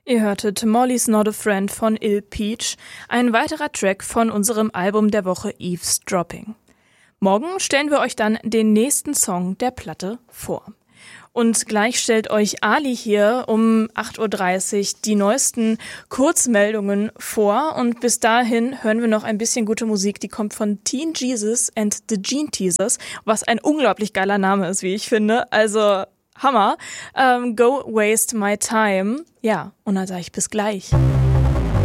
Ihr hörtet Molly's Not a Friend von Ill Peach, ein weiterer Track von unserem Album der Woche Eavesdropping. Morgen stellen wir euch dann den nächsten Song der Platte vor. Und gleich stellt euch Ali hier um 8.30 Uhr die neuesten Kurzmeldungen vor. Und bis dahin hören wir noch ein bisschen gute Musik, die kommt von Teen Jesus and the Gene Teasers, was ein unglaublich geiler Name ist, wie ich finde. Also Hammer. Go Waste My Time. Ja, und dann sage ich bis gleich.